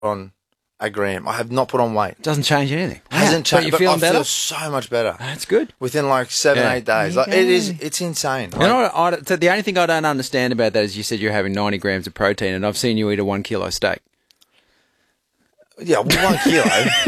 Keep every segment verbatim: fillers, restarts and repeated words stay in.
on a gram. I have not put on weight. Doesn't change anything. It hasn't But changed. you But feeling I better? feel so much better. That's good. Within like seven, Yeah. eight days. There Like you it go. is, it's insane. You know, I, I, so the only thing I don't understand about that is you said you're having ninety grams of protein, and I've seen you eat a one kilo steak. Yeah, well, one kilo.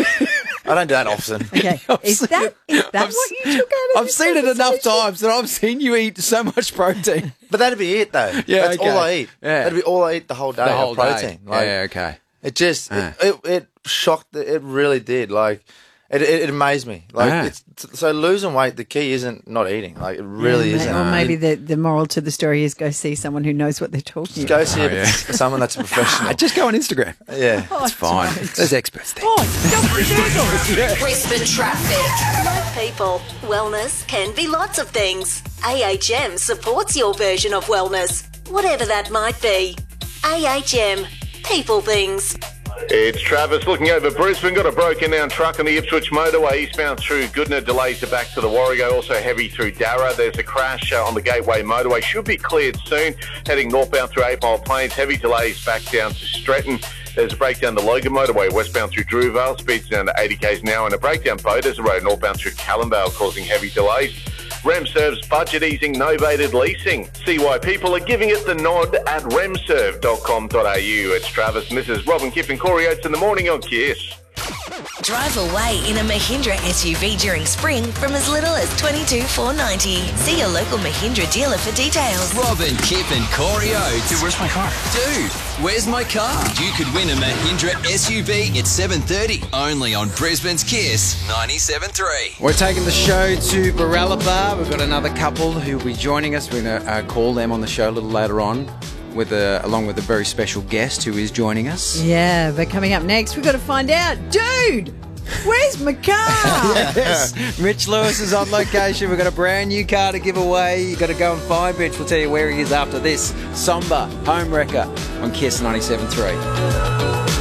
I don't do that often. Okay. Is that, is that what you took out of I've this seen it enough conversation? times that I've seen you eat so much protein. But that'd be it, though. Yeah, That's okay. all I eat. Yeah. That'd be all I eat the whole day. The whole of protein. day. Like, yeah, okay. It just Ah. it, it it shocked. It really did. Like it it, it amazed me. Like Ah. it's so losing weight. The key isn't not eating. Like it really Yeah, isn't. Or maybe the, the moral to the story is go see someone who knows what they're talking Just about. go see Oh, a- yeah. someone that's a professional. Just go on Instagram. Yeah. Oh, It's fine. don't. There's experts there. Oh, don't Google. Brisbane traffic. Like people, wellness can be lots of things. A H M supports your version of wellness, whatever that might be. A H M, people things. It's Travis looking over Brisbane. Got a broken down truck on the Ipswich motorway eastbound through Goodna. Delays to back to the Warrego. Also heavy through Darra. There's a crash uh, on the Gateway motorway. Should be cleared soon. Heading northbound through Eight Mile Plains. Heavy delays back down to Stretton. There's a breakdown the Logan motorway westbound through Drewvale. Speeds down to eighty k's an hour. And a breakdown Boders Road northbound through Callumvale causing heavy delays. RemServe's budget easing novated leasing. See why people are giving it the nod at remserve dot com dot a u. It's Travis and this is Robin Kipp and Corey Oates in the morning on Kiss. Drive away in a Mahindra S U V during spring from as little as twenty-two thousand four hundred ninety dollars. See your local Mahindra dealer for details. Robin, Kip and Corey Oates. Dude, where's my car? Dude, where's my car? You could win a Mahindra S U V at seven thirty. Only on Brisbane's Kiss ninety-seven point three. We're taking the show to Barella. We've got another couple who'll be joining us. We're going to uh, call them on the show a little later on, with a, along with a very special guest who is joining us. Yeah, but coming up next, we've got to find out, dude, where's my car? Yes, Mitch Lewis is on location. We've got a brand new car to give away. You've got to go and find Mitch. We'll tell you where he is after this. Somber Home Wrecker on Kiss ninety-seven point three.